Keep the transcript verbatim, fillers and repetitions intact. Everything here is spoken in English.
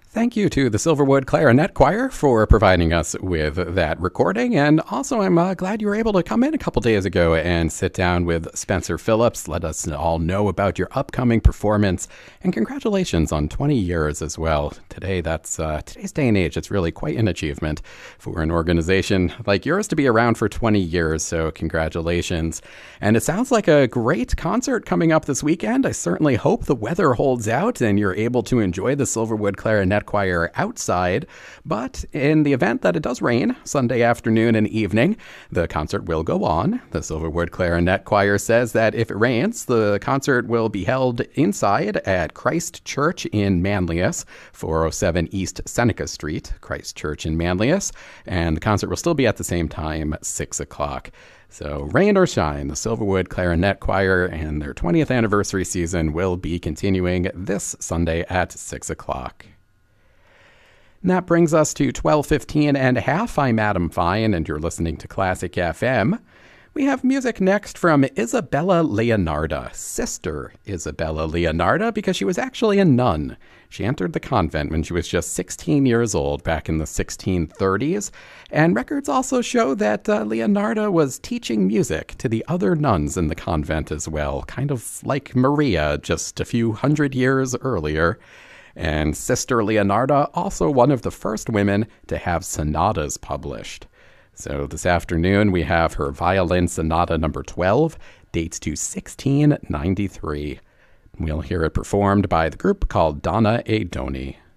Thank you to the Silverwood Clarinet Choir for providing us with that recording. And also, I'm uh, glad you were able to come in a couple days ago and sit down with Spencer Phillips. Let us all know about your upcoming performance. And congratulations on twenty years as well. Today, that's uh, today's day and age. It's really quite an achievement for an organization like yours to be around for twenty years. So congratulations. And it sounds like a great concert coming up this weekend. I certainly hope the weather holds out and you're able to enjoy the Silverwood Clarinet Choir outside, but in the event that it does rain Sunday afternoon and evening, the concert will go on. The Silverwood Clarinet Choir says that if it rains, the concert will be held inside at Christ Church in Manlius, four oh seven East Seneca Street, Christ Church in Manlius, and the concert will still be at the same time, six o'clock. So rain or shine, the Silverwood Clarinet Choir and their twentieth anniversary season will be continuing this Sunday at six o'clock. And that brings us to twelve fifteen and a half. I'm Adam Fine, and you're listening to Classic F M. We have music next from Isabella Leonarda, Sister Isabella Leonarda, because she was actually a nun. She entered the convent when she was just sixteen years old back in the sixteen thirties, and records also show that uh, Leonarda was teaching music to the other nuns in the convent as well, kind of like Maria just a few hundred years earlier. And Sister Leonarda, also one of the first women to have sonatas published. So this afternoon we have her Violin Sonata number twelve, dates to sixteen ninety-three. We'll hear it performed by the group called Donna e Doni.